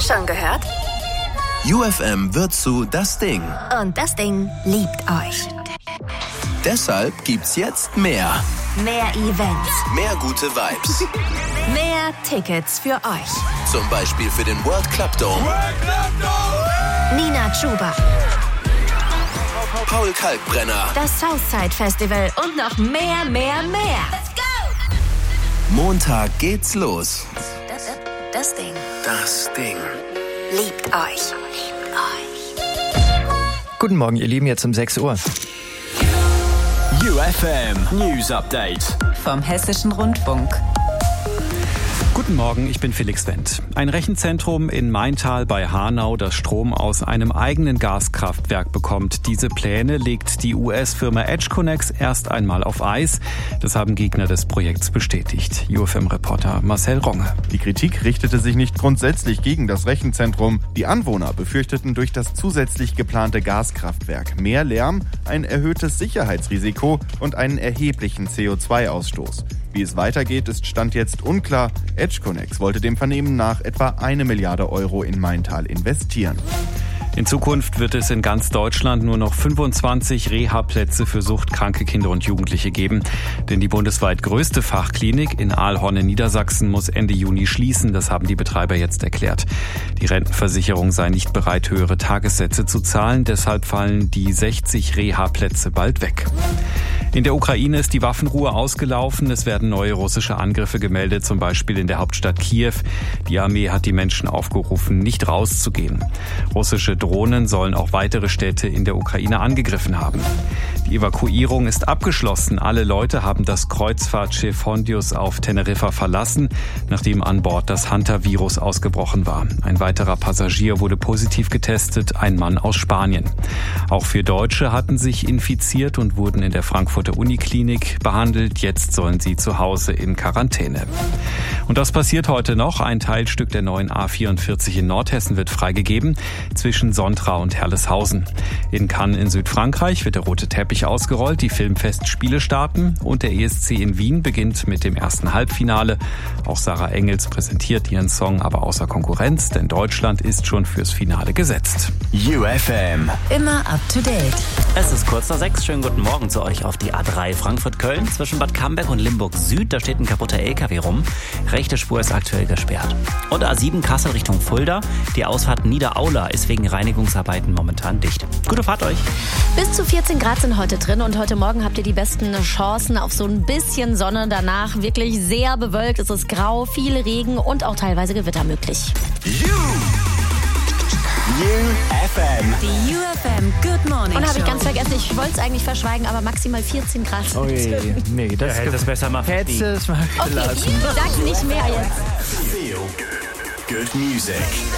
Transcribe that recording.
Schon gehört? UFM wird zu Das Ding. Und das Ding liebt euch. Deshalb gibt's jetzt mehr. Mehr Events. Mehr gute Vibes. Mehr Tickets für euch. Zum Beispiel für den World Club Dome. Nina Chuba. Paul Kalkbrenner. Das Southside Festival und noch mehr. Let's go! Montag geht's los. Das Ding Das Ding. liebt euch. Guten Morgen, ihr Lieben, jetzt um 6 Uhr. UFM News Update vom Hessischen Rundfunk. Guten Morgen, ich bin Felix Wendt. Ein Rechenzentrum in Maintal bei Hanau, das Strom aus einem eigenen Gaskraftwerk bekommt. Diese Pläne legt die US-Firma EdgeConneX erst einmal auf Eis. Das haben Gegner des Projekts bestätigt. UFM-Reporter Marcel Ronge. Die Kritik richtete sich nicht grundsätzlich gegen das Rechenzentrum. Die Anwohner befürchteten durch das zusätzlich geplante Gaskraftwerk mehr Lärm, ein erhöhtes Sicherheitsrisiko und einen erheblichen CO2-Ausstoß. Wie es weitergeht, ist Stand jetzt unklar. EdgeConneX wollte dem Vernehmen nach etwa 1 Milliarde Euro in Maintal investieren. In Zukunft wird es in ganz Deutschland nur noch 25 Reha-Plätze für suchtkranke Kinder und Jugendliche geben. Denn die bundesweit größte Fachklinik in Aalhorn in Niedersachsen muss Ende Juni schließen. Das haben die Betreiber jetzt erklärt. Die Rentenversicherung sei nicht bereit, höhere Tagessätze zu zahlen. Deshalb fallen die 60 Reha-Plätze bald weg. In der Ukraine ist die Waffenruhe ausgelaufen. Es werden neue russische Angriffe gemeldet, zum Beispiel in der Hauptstadt Kiew. Die Armee hat die Menschen aufgerufen, nicht rauszugehen. Russische Drohnen sollen auch weitere Städte in der Ukraine angegriffen haben. Die Evakuierung ist abgeschlossen. Alle Leute haben das Kreuzfahrtschiff Hondius auf Teneriffa verlassen, nachdem an Bord das Hunter-Virus ausgebrochen war. Ein weiterer Passagier wurde positiv getestet, ein Mann aus Spanien. Auch 4 Deutsche hatten sich infiziert und wurden in der Frankfurter Uniklinik behandelt. Jetzt sollen sie zu Hause in Quarantäne. Und das passiert heute noch. Ein Teilstück der neuen A44 in Nordhessen wird freigegeben, zwischen Sontra und Herleshausen. In Cannes in Südfrankreich wird der rote Teppich ausgerollt, die Filmfestspiele starten und der ESC in Wien beginnt mit dem ersten Halbfinale. Auch Sarah Engels präsentiert ihren Song, aber außer Konkurrenz, denn Deutschland ist schon fürs Finale gesetzt. UFM. Immer up to date. Es ist kurz nach 6. Schönen guten Morgen zu euch auf die A3 Frankfurt-Köln. Zwischen Bad Camberg und Limburg Süd, da steht ein kaputter LKW rum. Rechte Spur ist aktuell gesperrt. Und A7 Kassel Richtung Fulda. Die Ausfahrt Niederaula ist wegen Reinigungsarbeiten momentan dicht. Gute Fahrt euch. Bis zu 14 Grad sind heute drin und heute Morgen habt ihr die besten Chancen auf so ein bisschen Sonne. Danach wirklich sehr bewölkt, es ist grau, viel Regen und auch teilweise Gewitter möglich. UFM. Die UFM Good Morning Und habe ich Show. ganz vergessen, ich wollte es eigentlich verschweigen, aber maximal 14 Grad. Ui, nee, das Hätte es besser machen. hättest es mal Okay, gelassen. sag nicht mehr jetzt. Feel good music.